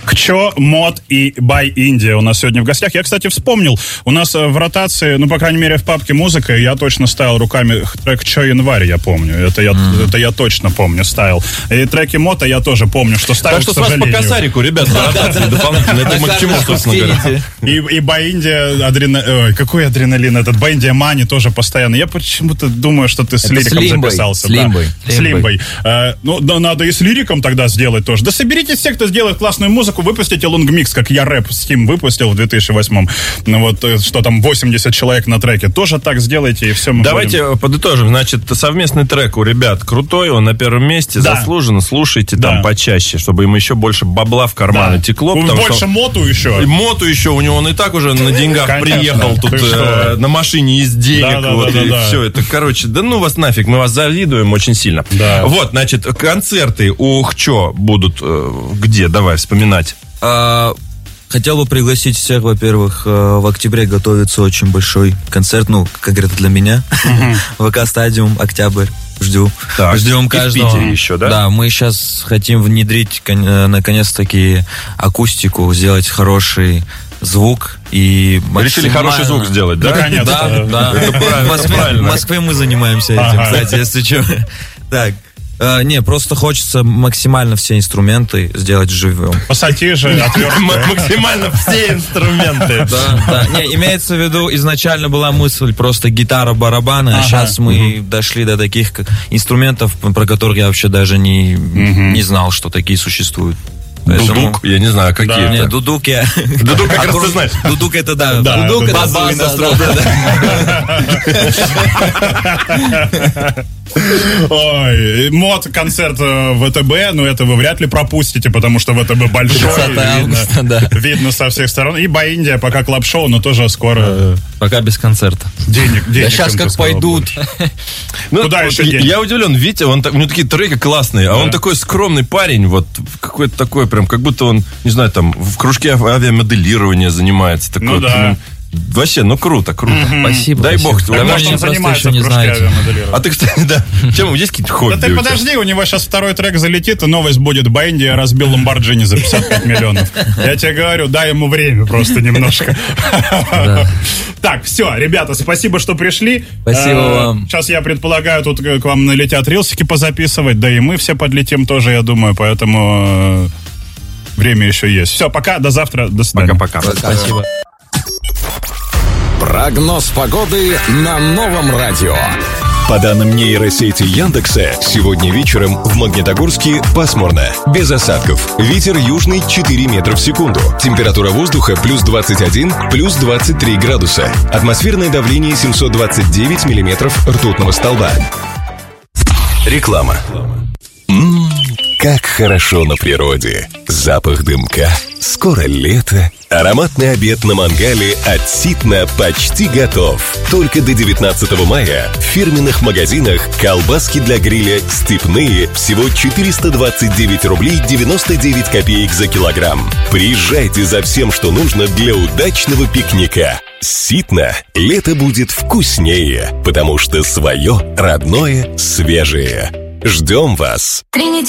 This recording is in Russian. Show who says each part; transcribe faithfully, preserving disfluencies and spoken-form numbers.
Speaker 1: Кчо, Мод и By India у нас сегодня в гостях. Я, кстати, вспомнил, у нас в ротации, ну, по крайней мере, в папке «Музыка» я точно ставил руками трек «Чо январь», я помню. Это я, mm. это я точно помню, ставил. И треки Мота я тоже помню, что ставил,
Speaker 2: так что
Speaker 1: к сожалению.
Speaker 2: Так что с вас по косарику, ребят, по ротации дополнительно. Это мы к чему, собственно говоря.
Speaker 1: И, и By India, адреналин... Ой, какой адреналин этот? By India Money тоже постоянно. Я почему-то думаю, что ты с это лириком с записался.
Speaker 3: С Лимбой.
Speaker 1: Да. С Лимбой. А, ну, да, надо и с лириком тогда сделать тоже. Да соберитесь все, кто сделает классную музыку, выпустите лонгмикс, как я рэп Steam выпустил в две тысячи восьмом. Ну вот, что там, восемьдесят человек на треке. Тоже так сделайте, и все мы
Speaker 2: Давайте будем... подытожим. Значит, совместный трек у ребят крутой, он на первом месте, да. Заслуженно. Слушайте да. там почаще, чтобы им еще больше бабла в карманы да. текло.
Speaker 1: Больше
Speaker 2: что...
Speaker 1: Моту еще.
Speaker 2: И Моту еще, у него он и так уже на деньгах Конечно. приехал тут э, на машине из денег. Да, вот, да, и да, все да. это, короче, да ну вас нафиг, мы вас завидуем очень сильно.
Speaker 1: Да.
Speaker 2: Вот, значит, концерты у Хчо будут э, где? Давай вспоминать.
Speaker 3: А, хотел бы пригласить всех, во-первых, в октябре готовится очень большой концерт, ну, как говорят, для меня. ВК Стадиум, Октябрь. Жду.
Speaker 2: Так,
Speaker 3: Ждем каждого.
Speaker 2: В Питере еще, да?
Speaker 3: Да, мы сейчас хотим внедрить, наконец-таки, акустику, сделать хороший звук и
Speaker 2: максимально... Решили хороший звук сделать, да?
Speaker 1: Наконец-то.
Speaker 3: Да, да.
Speaker 2: Это правильно.
Speaker 3: В Москве, в Москве мы занимаемся этим, ага. кстати, если что. Так. Uh, не, просто хочется максимально все инструменты сделать живым.
Speaker 1: Пассатижи, отвертки.
Speaker 2: Максимально все инструменты.
Speaker 3: Да, да. Не, имеется в виду, изначально была мысль просто гитара, барабаны, а сейчас мы дошли до таких инструментов, про которые я вообще даже не, не знал, что такие существуют.
Speaker 2: Поэтому... Дудук, я не знаю, какие да.
Speaker 3: это. Нет, дудук я...
Speaker 2: Дудук как раз ты знаешь.
Speaker 3: Дудук это да.
Speaker 1: да
Speaker 3: дудук
Speaker 1: это
Speaker 3: базовый инструмент.
Speaker 1: Ой, Мод, концерт в ВТБ, но это вы вряд ли пропустите, потому что ВТБ большой,
Speaker 3: августа,
Speaker 1: видно,
Speaker 3: да.
Speaker 1: видно со всех сторон. И By India пока клаб-шоу, но тоже скоро...
Speaker 3: Пока без концерта.
Speaker 1: Денег, денег.
Speaker 3: Да сейчас как пойдут.
Speaker 2: Ну,
Speaker 1: куда
Speaker 2: вот,
Speaker 1: еще денег?
Speaker 2: Я удивлен, Витя, он, у него такие треки классные, а да. он такой скромный парень, вот какой-то такой прям, как будто он, не знаю, там в кружке авиамоделирования занимается. Такой,
Speaker 1: ну да.
Speaker 2: Вообще, ну круто, круто.
Speaker 3: Mm-hmm. Спасибо.
Speaker 2: Дай
Speaker 3: спасибо.
Speaker 2: бог.
Speaker 1: Да, может, он занимается
Speaker 3: не
Speaker 1: в кружке авиамоделирования.
Speaker 2: А ты, кстати, да. Чем есть какие-то хобби?
Speaker 1: Да ты подожди, у него сейчас второй трек залетит, и новость будет: By India разбил Ламборджини за пятьдесят пять миллионов. Я тебе говорю, дай ему время просто немножко. Так, все, ребята, спасибо, что пришли.
Speaker 3: Спасибо вам.
Speaker 1: Сейчас, я предполагаю, тут к вам налетят рилсики позаписывать, да и мы все подлетим тоже, я думаю, поэтому время еще есть. Все, пока, до завтра, до свидания.
Speaker 2: Пока-пока.
Speaker 3: Спасибо.
Speaker 4: Прогноз погоды на Новом радио.
Speaker 5: По данным нейросети Яндекса, сегодня вечером в Магнитогорске пасмурно, без осадков. Ветер южный четыре метра в секунду. Температура воздуха плюс двадцать один, плюс двадцать три градуса. Атмосферное давление семьсот двадцать девять миллиметров ртутного столба. Реклама. Ммм, как хорошо на природе. Запах дымка. Скоро лето. Ароматный обед на мангале от Ситна почти готов. Только до девятнадцатого мая в фирменных магазинах колбаски для гриля степные всего четыреста двадцать девять рублей девяносто девять копеек за килограмм. Приезжайте за всем, что нужно для удачного пикника. Ситна. Лето будет вкуснее, потому что свое, родное, свежее. Ждем вас.